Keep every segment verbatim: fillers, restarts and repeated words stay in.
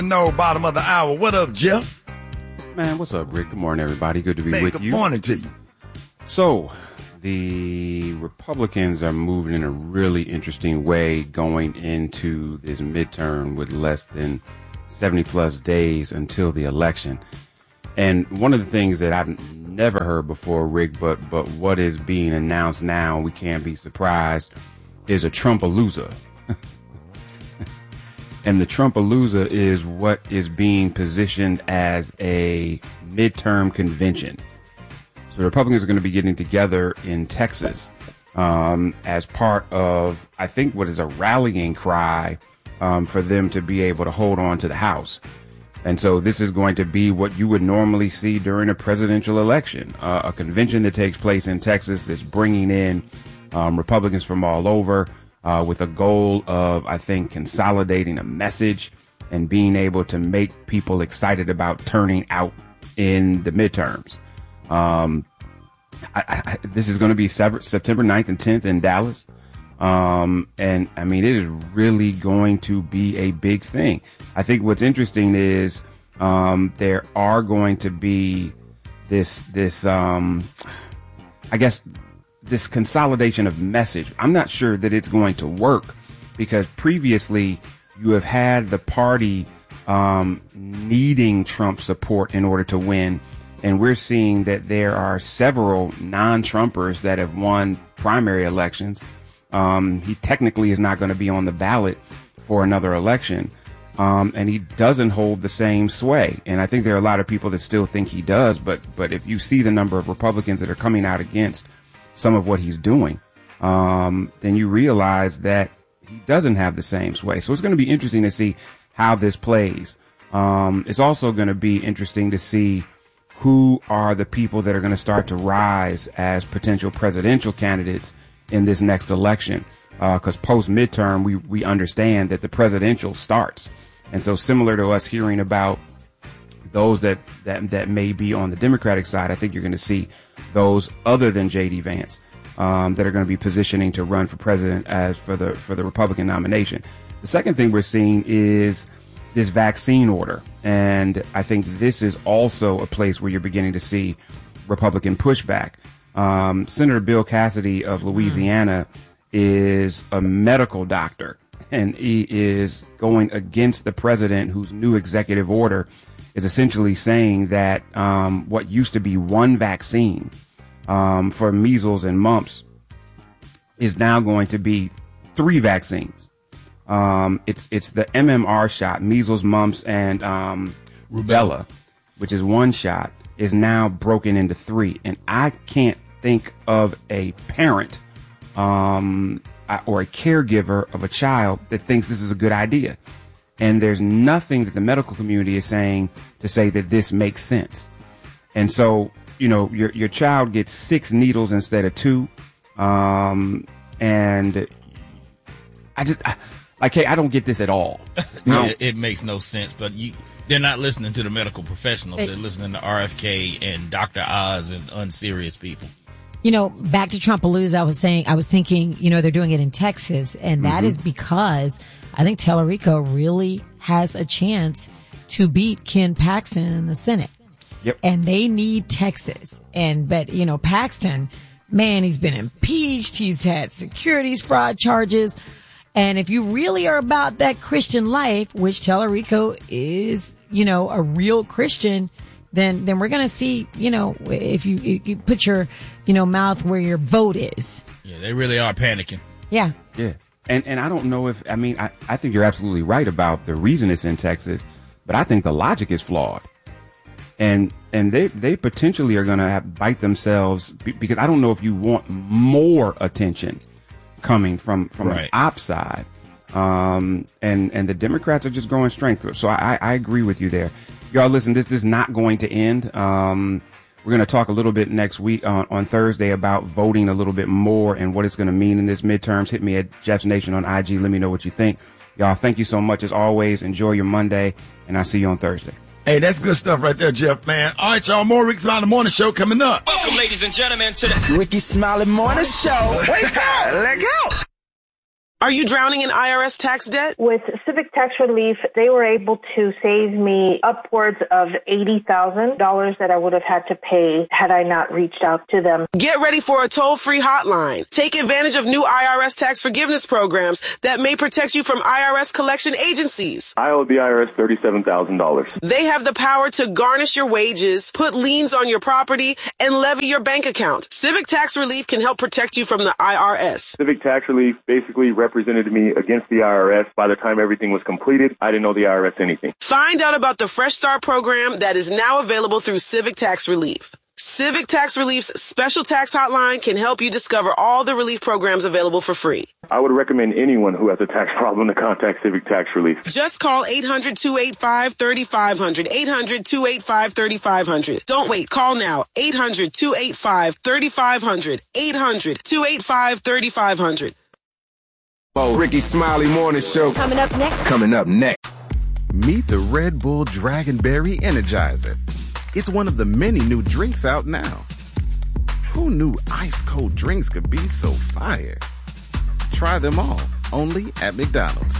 No, bottom of the hour. What up, Jeff? Man, what's up, Rick? Good morning, everybody. Good to be Man, with good you. Good morning to you. So, the Republicans are moving in a really interesting way going into this midterm with less than seventy plus days until the election. And one of the things that I've never heard before, Rick, but but what is being announced now, we can't be surprised, is a Trumpalooza. And the Trumpalooza is what is being positioned as a midterm convention. So the Republicans are going to be getting together in Texas um, as part of, I think, what is a rallying cry um, for them to be able to hold on to the House. And so this is going to be what you would normally see during a presidential election, uh, a convention that takes place in Texas that's bringing in um, Republicans from all over. Uh, with a goal of, I think, consolidating a message and being able to make people excited about turning out in the midterms. Um, I, I, this is going to be September ninth and tenth in Dallas. Um, and I mean, it is really going to be a big thing. I think what's interesting is um, there are going to be this, this, um, I guess, this consolidation of message. I'm not sure that it's going to work because previously you have had the party um, needing Trump support in order to win. And we're seeing that there are several non-Trumpers that have won primary elections. Um, he technically is not going to be on the ballot for another election. Um, and he doesn't hold the same sway. And I think there are a lot of people that still think he does. But but if you see the number of Republicans that are coming out against some of what he's doing, um, then you realize that he doesn't have the same sway. So it's going to be interesting to see how this plays. Um, it's also going to be interesting to see who are the people that are going to start to rise as potential presidential candidates in this next election. Because uh, post midterm, we, we understand that the presidential starts. And so similar to us hearing about those that, that, that may be on the Democratic side, I think you're going to see those other than J D Vance um, that are going to be positioning to run for president as for the for the Republican nomination. The second thing we're seeing is this vaccine order. And I think this is also a place where you're beginning to see Republican pushback. Um, Senator Bill Cassidy of Louisiana mm. is a medical doctor, and he is going against the president, whose new executive order is essentially saying that um, what used to be one vaccine um, for measles and mumps is now going to be three vaccines. Um, it's it's the M M R shot, measles, mumps, and um, rubella, which is one shot, is now broken into three. And I can't think of a parent um, or a caregiver of a child that thinks this is a good idea. And there's nothing that the medical community is saying to say that this makes sense. And so, you know, your your child gets six needles instead of two. Um, and I just, I, like, hey, I don't get this at all. it, it makes no sense, but you, they're not listening to the medical professionals. They're listening to R F K and Doctor Oz and unserious people. You know, back to Trumpalooza, I was saying, I was thinking, you know, they're doing it in Texas, and that mm-hmm. is because I think Tellerico really has a chance to beat Ken Paxton in the Senate. Yep. And they need Texas. And, but, you know, Paxton, man, he's been impeached. He's had securities fraud charges. And if you really are about that Christian life, which Tellerico is, you know, a real Christian, then, then we're going to see, you know, if you, if you put your, you know, mouth where your vote is. Yeah, they really are panicking. Yeah. Yeah. And and I don't know if, I mean, I, I think you're absolutely right about the reason it's in Texas, but I think the logic is flawed. And and they, they potentially are going to bite themselves because I don't know if you want more attention coming from, from right. the op side. Um, and, and the Democrats are just growing strength. So I, I agree with you there. Y'all listen, this, this is not going to end. Um, we're going to talk a little bit next week on, on Thursday about voting a little bit more and what it's going to mean in this midterms. Hit me at Jeff's Nation on I G. Let me know what you think. Y'all, thank you so much as always. Enjoy your Monday, and I'll see you on Thursday. Hey, that's good stuff right there, Jeff, man. All right, y'all, more Ricky Smiley Morning Show coming up. Welcome, ladies and gentlemen, to the Ricky Smiley Morning Show. Wake up! Let go! Are you drowning in I R S tax debt? With Civic Tax Relief, they were able to save me upwards of eighty thousand dollars that I would have had to pay had I not reached out to them. Get ready for a toll-free hotline. Take advantage of new I R S tax forgiveness programs that may protect you from I R S collection agencies. I owe the I R S thirty-seven thousand dollars. They have the power to garnish your wages, put liens on your property, and levy your bank account. Civic Tax Relief can help protect you from the I R S. Civic Tax Relief basically represents represented me against the I R S. By the time everything was completed, I didn't owe the I R S anything. Find out about the Fresh Start program that is now available through Civic Tax Relief. Civic Tax Relief's special tax hotline can help you discover all the relief programs available for free. I would recommend anyone who has a tax problem to contact Civic Tax Relief. Just call eight hundred, two eight five, three five zero zero, eight hundred, two eight five, three five zero zero. Don't wait. Call now. eight hundred, two eight five, three five zero zero, eight hundred, two eight five, three five zero zero. Oh, Ricky Smiley Morning Show. Coming up next. Coming up next. Meet the Red Bull Dragonberry Energizer. It's one of the many new drinks out now. Who knew ice cold drinks could be so fire? Try them all, only at McDonald's.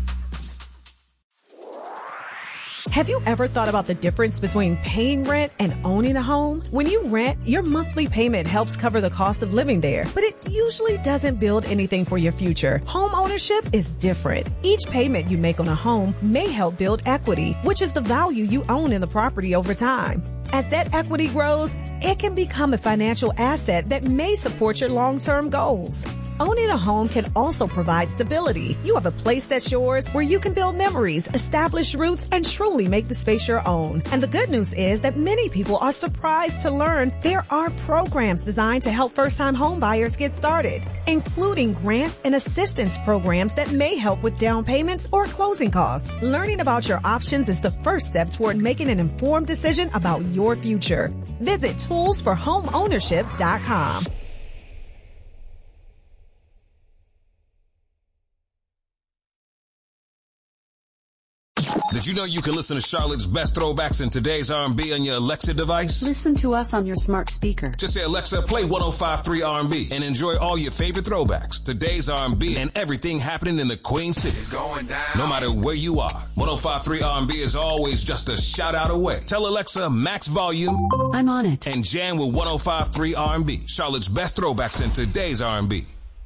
Have you ever thought about the difference between paying rent and owning a home? When you rent, your monthly payment helps cover the cost of living there, but it usually doesn't build anything for your future. Home ownership is different. Each payment you make on a home may help build equity, which is the value you own in the property over time. As that equity grows, it can become a financial asset that may support your long-term goals. Owning a home can also provide stability. You have a place that's yours where you can build memories, establish roots, and truly make the space your own. And the good news is that many people are surprised to learn there are programs designed to help first-time home buyers get started, including grants and assistance programs that may help with down payments or closing costs. Learning about your options is the first step toward making an informed decision about your future. Visit tools for home ownership dot com. Did you know you can listen to Charlotte's best throwbacks in today's R and B on your Alexa device? Listen to us on your smart speaker. Just say, Alexa, play one oh five point three R and B and enjoy all your favorite throwbacks, today's R and B, and everything happening in the Queen City. It's going down. No matter where you are, one oh five point three R and B is always just a shout out away. Tell Alexa, max volume. I'm on it. And jam with one oh five point three R and B, Charlotte's best throwbacks in today's R and B.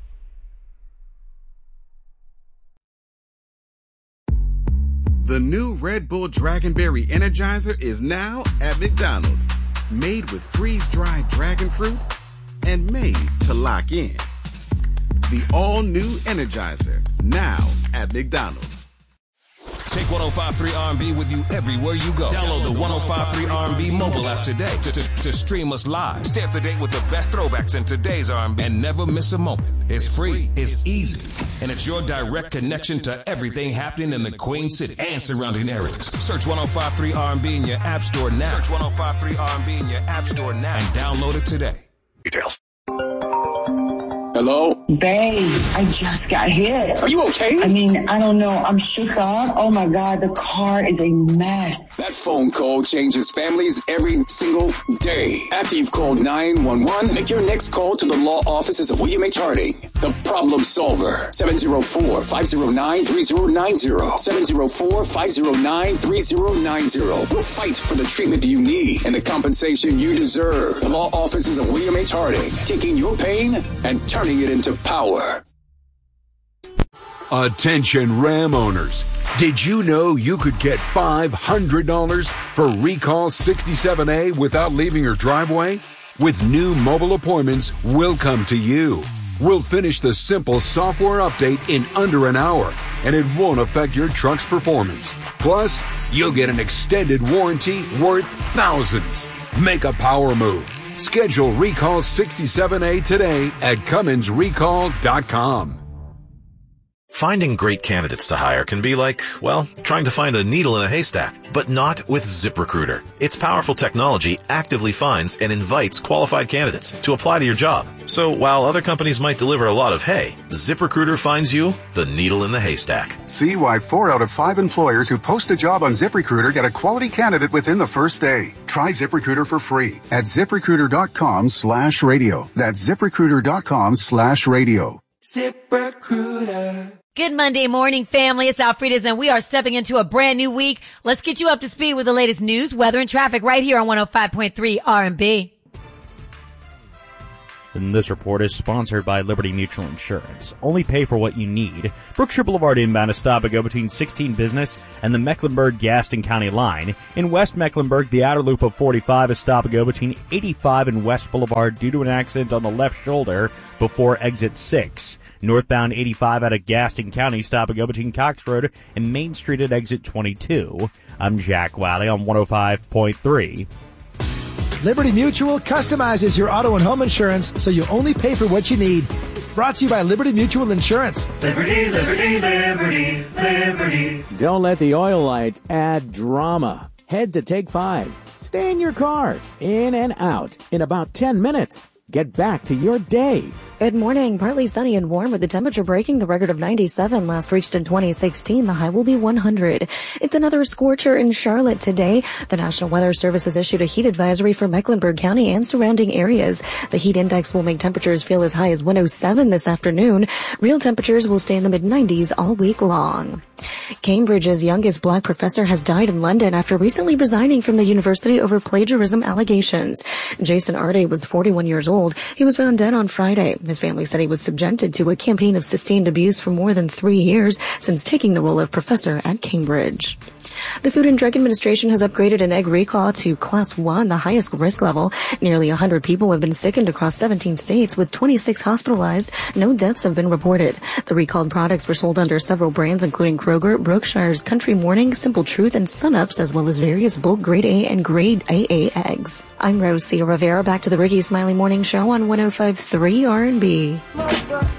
The new Red Bull Dragonberry Energizer is now at McDonald's. Made with freeze-dried dragon fruit and made to lock in. The all-new Energizer, now at McDonald's. Take one oh five point three R and B with you everywhere you go. Download the one oh five point three R and B mobile app today to, to, to stream us live. Stay up to date with the best throwbacks in today's R and B and never miss a moment. It's free, it's easy, and it's your direct connection to everything happening in the Queen City and surrounding areas. Search one oh five point three R and B in your app store now. Search one oh five point three R and B in your app store now and download it today. Details. Hello? Babe, I just got hit. Are you okay? I mean, I don't know. I'm shook up. Oh my God, the car is a mess. That phone call changes families every single day. After you've called nine one one, make your next call to the law offices of William H. Harding, the problem solver. seven oh four, five oh nine, three oh nine oh. seven oh four, five oh nine, three oh nine oh. We'll fight for the treatment you need and the compensation you deserve. The law offices of William H. Harding, taking your pain and turning it into power. Attention Ram owners. Did you know you could get five hundred dollars for Recall sixty-seven A without leaving your driveway? With new mobile appointments, we'll come to you. We'll finish the simple software update in under an hour, and it won't affect your truck's performance. Plus, you'll get an extended warranty worth thousands. Make a power move. Schedule Recall sixty-seven A today at Cummins Recall dot com. Finding great candidates to hire can be like, well, trying to find a needle in a haystack, but not with ZipRecruiter. Its powerful technology actively finds and invites qualified candidates to apply to your job. So while other companies might deliver a lot of hay, ZipRecruiter finds you the needle in the haystack. See why four out of five employers who post a job on ZipRecruiter get a quality candidate within the first day. Try ZipRecruiter for free at ZipRecruiter.com slash radio. That's ZipRecruiter.com slash radio. ZipRecruiter. Good Monday morning, family. It's Alfreda's, and we are stepping into a brand new week. Let's get you up to speed with the latest news, weather, and traffic right here on one oh five point three R and B. And this report is sponsored by Liberty Mutual Insurance. Only pay for what you need. Brookshire Boulevard inbound is stop and go between sixteen Business and the Mecklenburg-Gaston County line. In West Mecklenburg, the outer loop of forty-five is stop and go between eighty-five and West Boulevard due to an accident on the left shoulder before exit six. Northbound eighty-five out of Gaston County, stop and go between Cox Road and Main Street at exit twenty-two. I'm Jack Wiley on one oh five point three. Liberty Mutual customizes your auto and home insurance so you only pay for what you need. Brought to you by Liberty Mutual Insurance. Liberty, liberty, liberty, liberty. Don't let the oil light add drama. Head to Take Five. Stay in your car, in and out, in about ten minutes. Get back to your day. Good morning. Partly sunny and warm with the temperature breaking the record of ninety-seven last reached in twenty sixteen. The high will be one hundred. It's another scorcher in Charlotte today. The National Weather Service has issued a heat advisory for Mecklenburg County and surrounding areas. The heat index will make temperatures feel as high as one oh seven this afternoon. Real temperatures will stay in the mid nineties all week long. Cambridge's youngest black professor has died in London after recently resigning from the university over plagiarism allegations. Jason Arde was forty-one years old. He was found dead on Friday. His family said he was subjected to a campaign of sustained abuse for more than three years since taking the role of professor at Cambridge. The Food and Drug Administration has upgraded an egg recall to Class one, the highest risk level. Nearly one hundred people have been sickened across seventeen states, with twenty-six hospitalized. No deaths have been reported. The recalled products were sold under several brands, including Kroger, Brookshire's Country Morning, Simple Truth, and Sunups, as well as various bulk Grade A and Grade A A eggs. I'm Rosia Rivera. Back to the Ricky Smiley Morning Show on one oh five point three R and B.